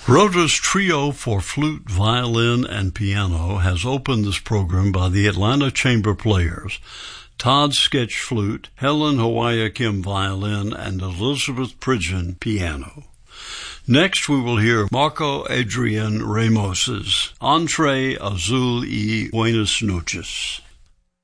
Rota's Trio for Flute, Violin, and Piano has opened this program by the Atlanta Chamber Players, Todd Sketch Flute, Helen Hawayakim Violin, and Elizabeth Pridgeon Piano. Next we will hear Marco Adrian Ramos's Entre Azul y Buenas Noches.